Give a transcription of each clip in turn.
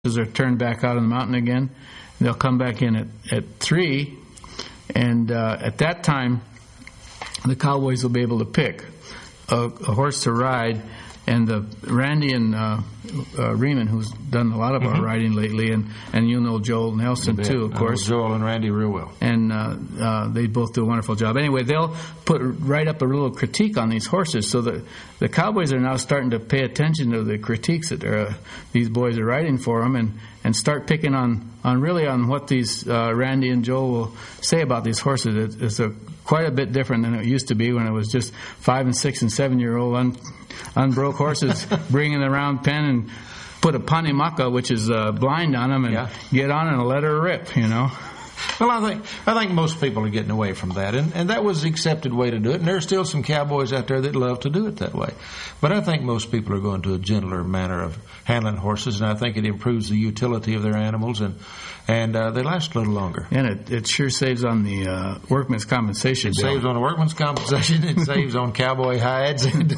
are turned back out on the mountain again. They'll come back in at 3, and at that time, the cowboys will be able to pick a horse to ride. And the Randy and Riemann, who's done a lot of our riding lately, and you know Joel Nelson too, of course. I know Joel and Randy real well. And they both do a wonderful job. Anyway, they'll write up a little critique on these horses, so that the cowboys are now starting to pay attention to the critiques that these boys are writing for them, and start picking on what these Randy and Joel will say about these horses. It's quite a bit different than it used to be when it was just 5 and 6 and 7-year-old unbroke horses bringing the round pen and put a panimaka, which is blind, on them, and get on and let her rip, Well, I think most people are getting away from that, and that was the accepted way to do it. And there's still some cowboys out there that love to do it that way. But I think most people are going to a gentler manner of handling horses, and I think it improves the utility of their animals, and they last a little longer. And it sure saves on the workman's compensation. It saves on the workman's compensation. It saves on cowboy hides, and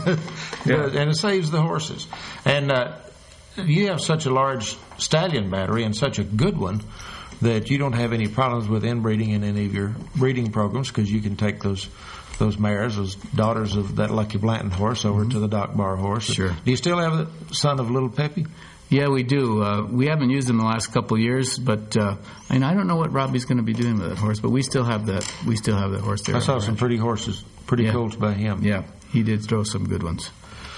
it saves the horses. And you have such a large stallion battery and such a good one that you don't have any problems with inbreeding in any of your breeding programs, because you can take those mares, those daughters of that Lucky Blanton horse, over to the Doc Bar horse. Sure. Do you still have the son of Little Peppy? Yeah, we do. We haven't used him the last couple of years, but I don't know what Robbie's going to be doing with that horse. But we still have that. We still have that horse there. I saw some pretty horses, colts by him. Yeah, he did throw some good ones.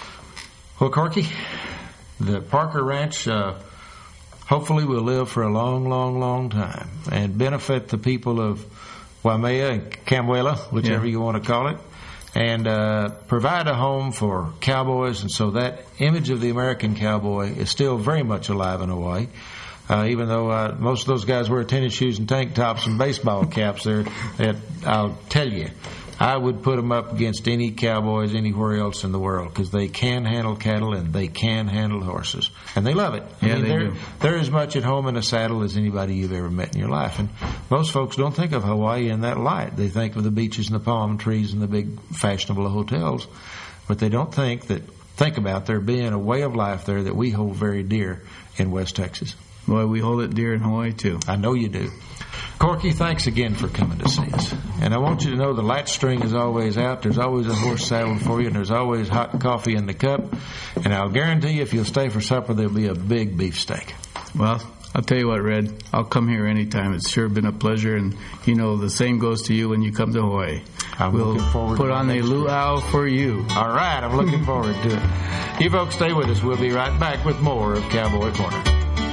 Well, Corky, the Parker Ranch hopefully will live for a long, long, long time and benefit the people of Waimea and Camuela, whichever you want to call it, and provide a home for cowboys. And so that image of the American cowboy is still very much alive in Hawaii. Even though most of those guys wear tennis shoes and tank tops and baseball caps there, I'll tell you, I would put them up against any cowboys anywhere else in the world, because they can handle cattle and they can handle horses. And they love it. Yeah, they do. They're as much at home in a saddle as anybody you've ever met in your life. And most folks don't think of Hawaii in that light. They think of the beaches and the palm trees and the big fashionable hotels. But they don't think about there being a way of life there that we hold very dear in West Texas. Boy, we hold it dear in Hawaii, too. I know you do. Corky, thanks again for coming to see us. And I want you to know the latch string is always out. There's always a horse saddled for you, and there's always hot coffee in the cup. And I'll guarantee you, if you'll stay for supper, there'll be a big beefsteak. Well, I'll tell you what, Red, I'll come here anytime. It's sure been a pleasure, and, the same goes to you when you come to Hawaii. We'll looking forward put to on a luau for you. All right, I'm looking forward to it. You folks stay with us. We'll be right back with more of Cowboy Corner.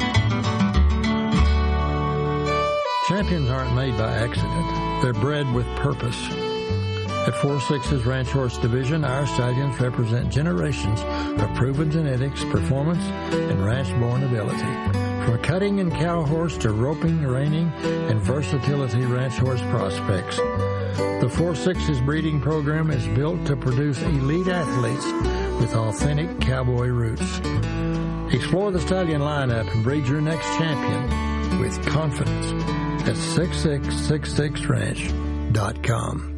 Champions aren't made by accident. They're bred with purpose. At 4-6's Ranch Horse Division, our stallions represent generations of proven genetics, performance, and ranch-born ability. From cutting and cow horse to roping, reining, and versatility ranch horse prospects. The 4-6's breeding program is built to produce elite athletes with authentic cowboy roots. Explore the stallion lineup and breed your next champion with confidence at 6666ranch.com.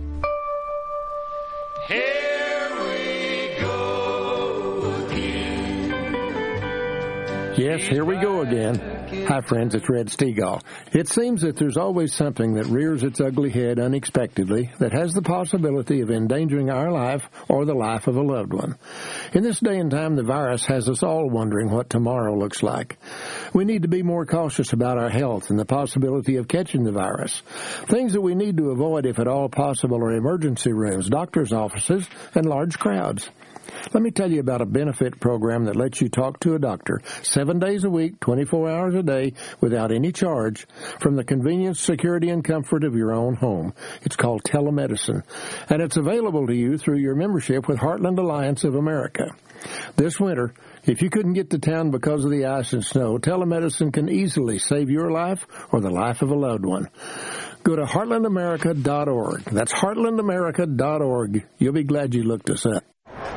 Here we go again. Yes, here we go again. Hi, friends, it's Red Stegall. It seems that there's always something that rears its ugly head unexpectedly that has the possibility of endangering our life or the life of a loved one. In this day and time, the virus has us all wondering what tomorrow looks like. We need to be more cautious about our health and the possibility of catching the virus. Things that we need to avoid, if at all possible, are emergency rooms, doctors' offices, and large crowds. Let me tell you about a benefit program that lets you talk to a doctor 7 days a week, 24 hours a day, without any charge, from the convenience, security, and comfort of your own home. It's called telemedicine, and it's available to you through your membership with Heartland Alliance of America. This winter, if you couldn't get to town because of the ice and snow, telemedicine can easily save your life or the life of a loved one. Go to heartlandamerica.org. That's heartlandamerica.org. You'll be glad you looked us up.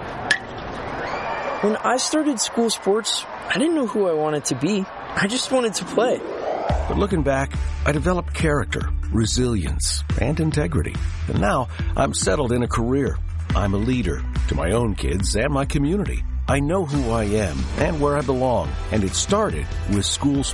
When I started school sports, I didn't know who I wanted to be. I just wanted to play. But looking back, I developed character, resilience, and integrity. And now I'm settled in a career. I'm a leader to my own kids and my community. I know who I am and where I belong. And it started with school sports.